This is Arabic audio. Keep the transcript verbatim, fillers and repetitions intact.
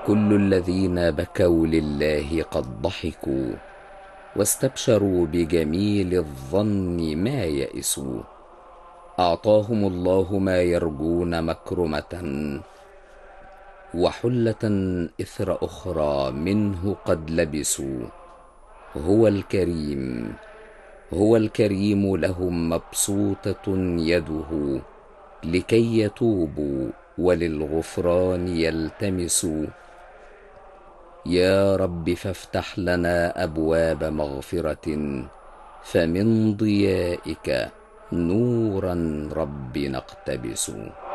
كل الذين بكوا لله قد ضحكوا، واستبشروا بجميل الظن ما يئسوا. أعطاهم الله ما يرجون مكرمة، وحلة إثر أخرى منه قد لبسوا. هو الكريم، هو الكريم لهم مبسوطة يده، لكي يتوبوا وللغفران يلتمسوا. يا رب فافتح لنا أبواب مغفرة، فمن ضيائك نورا رب نقتبس.